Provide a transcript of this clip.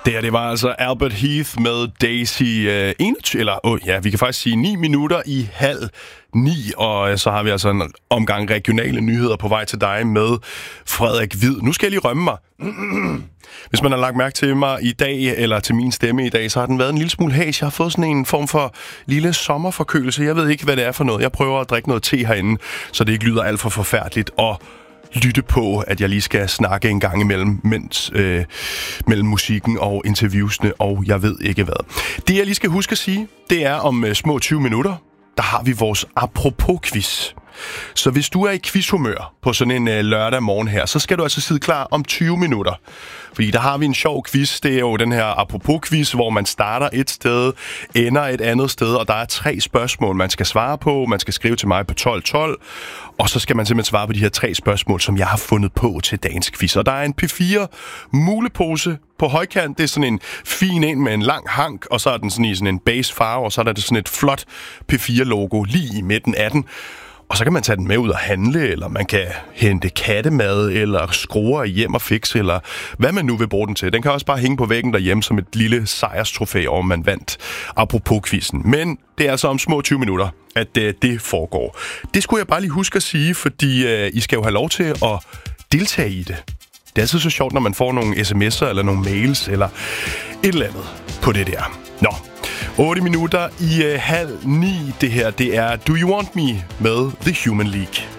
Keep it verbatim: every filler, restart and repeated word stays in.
Det her, det var altså Albert Heath med Daisy øh, enogtyve, eller oh, ja, vi kan faktisk sige ni minutter i halv ni, og så har vi altså en omgang regionale nyheder på vej til dig med Frederik Hvid. Nu skal jeg lige rømme mig. Hvis man har lagt mærke til mig i dag, eller til min stemme i dag, så har den været en lille smule hæs. Jeg har fået sådan en form for lille sommerforkølelse. Jeg ved ikke, hvad det er for noget. Jeg prøver at drikke noget te herinde, så det ikke lyder alt for forfærdeligt, og lytte på, at jeg lige skal snakke en gang imellem, mens, øh, mellem musikken og interviewsene, og jeg ved ikke hvad. Det, jeg lige skal huske at sige, det er om øh, små tyve minutter, der har vi vores apropos-quiz. Så hvis du er i quizhumør på sådan en øh, lørdag morgen her, så skal du altså sidde klar om tyve minutter. Fordi der har vi en sjov quiz. Det er jo den her apropos-quiz, hvor man starter et sted, ender et andet sted, og der er tre spørgsmål, man skal svare på. Man skal skrive til mig på tolv tolv, og så skal man simpelthen svare på de her tre spørgsmål, som jeg har fundet på til dagens quiz. Og der er en P fire mulepose på højkant. Det er sådan en fin en med en lang hank, og så er den sådan i sådan en beige farve, og så er der sådan et flot P fire logo lige i midten af den. Og så kan man tage den med ud og handle, eller man kan hente kattemad, eller skruer hjem og fikse, eller hvad man nu vil bruge den til. Den kan også bare hænge på væggen derhjemme som et lille sejrstrofæ, om man vandt apropos-quizzen. Men det er altså om små tyve minutter, at øh, det foregår. Det skulle jeg bare lige huske at sige, fordi øh, I skal jo have lov til at deltage i det. Det er altid så sjovt, når man får nogle sms'er, eller nogle mails, eller et eller andet på det der. Nå. otte minutter i øh, halv ni. Det her, det er Do You Want Me med The Human League.